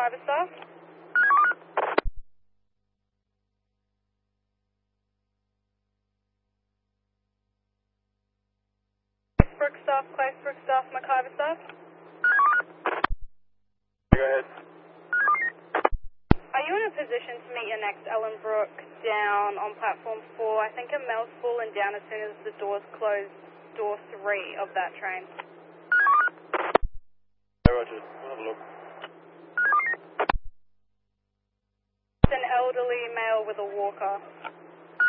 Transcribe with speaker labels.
Speaker 1: Macarthur staff. Closebrook staff, Macarthur staff.
Speaker 2: Go ahead.
Speaker 1: Are you in a position to meet your next Ellenbrook down on platform 4? I think a mail's fallen down as soon as the doors close, door 3 of that train.
Speaker 2: Hey, Roger. I'll have a look.
Speaker 1: It's an elderly male with a walker.